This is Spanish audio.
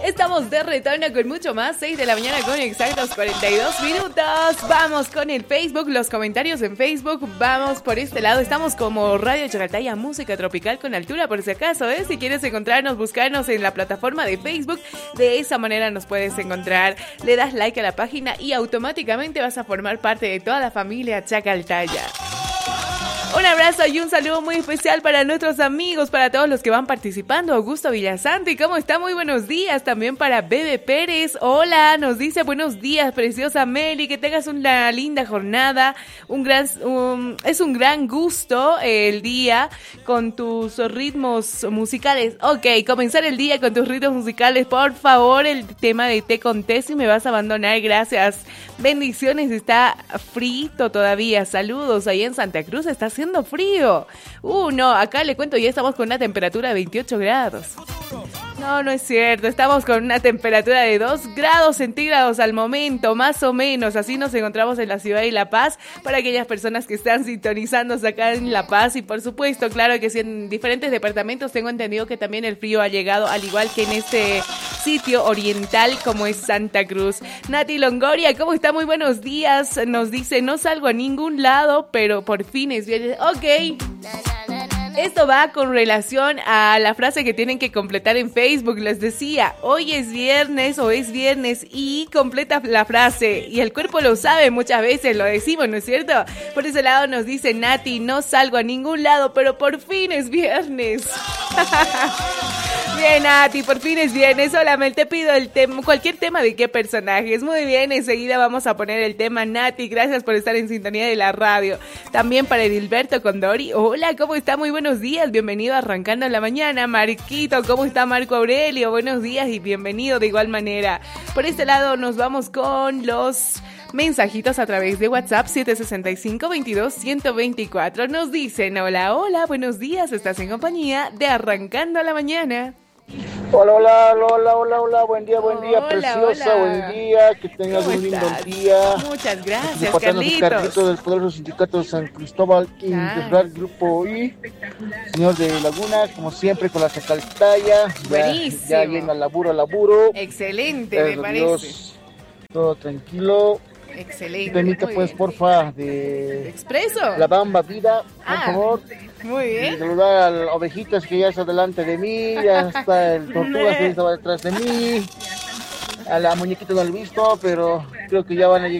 Estamos de retorno con mucho más, 6 de la mañana con exactos 42 minutos. Vamos con el Facebook, los comentarios en Facebook. Vamos por este lado, estamos como Radio Chacaltaya, música tropical con altura, por si acaso, ¿eh? Si quieres encontrarnos, buscarnos en la plataforma de Facebook, de esa manera nos puedes encontrar. Le das like a la página y automáticamente vas a formar parte de toda la familia Chacaltaya. Un abrazo y un saludo muy especial para nuestros amigos, para todos los que van participando. Augusto Villasanti, ¿cómo está? Muy buenos días. También para Bebe Pérez. Hola, nos dice buenos días, preciosa Meli. Que tengas una linda jornada. Es un gran gusto el día con tus ritmos musicales. Ok, comenzar el día con tus ritmos musicales. Por favor, el tema de Té con Té, si me vas a abandonar. Gracias. Bendiciones, está frito todavía. Saludos, ahí en Santa Cruz está haciendo frío. No, acá le cuento, ya estamos con una temperatura de 28 grados. No, no es cierto, estamos con una temperatura de 2 grados centígrados al momento, más o menos. Así nos encontramos en la ciudad de La Paz, para aquellas personas que están sintonizándose acá en La Paz. Y por supuesto, claro que sí, en diferentes departamentos tengo entendido que también el frío ha llegado, al igual que en este sitio oriental como es Santa Cruz. Nati Longoria, ¿cómo está? Muy buenos días. Nos dice, no salgo a ningún lado, pero por fin es viernes. Ok. Esto va con relación a la frase que tienen que completar en Facebook. Les decía, hoy es viernes o es viernes, y completa la frase. Y el cuerpo lo sabe, muchas veces lo decimos, ¿no es cierto? Por ese lado nos dice Nati, no salgo a ningún lado, pero por fin es viernes. Bien, Nati, por fin es viernes. Solamente pido el tema, cualquier tema de qué personajes. Muy bien, enseguida vamos a poner el tema, Nati. Gracias por estar en sintonía de la radio. También para Edilberto Condori. Hola, ¿cómo está? Muy buenos días. Bienvenido a Arrancando la Mañana. Marquito, ¿cómo está? Marco Aurelio. Buenos días y bienvenido de igual manera. Por este lado nos vamos con los mensajitos a través de WhatsApp 765-22-124. Nos dicen, hola, hola, buenos días. Estás en compañía de Arrancando la Mañana. Hola, hola, hola, hola, hola, buen día, preciosa, hola. buen día, que tengas un lindo día. Muchas gracias, Carlitos. Del Poderoso Sindicato de San Cristóbal, Integral Grupo I, señor de Lagunas, como siempre con la Chacaltaya. Buenísimo. Ya viene al laburo. Excelente, me parece. Dios, todo tranquilo. Excelente. Temita pues, porfa, de ¿Expreso? La Bamba Vida, por favor. Muy bien. Y saludar a las ovejitas que ya está delante de mí, ya está el Tortuga que estaba detrás de mí, a la muñequita no lo he visto, pero creo que ya van a